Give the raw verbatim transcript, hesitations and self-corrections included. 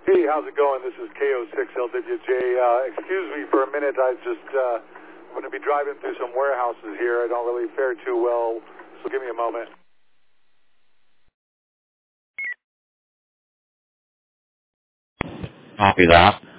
Hey, how's it going? This is K O six L W J. Uh, excuse me for a minute. I just, uh, I'm going to be driving through some warehouses here. I don't really fare too well, so give me a moment. Copy that.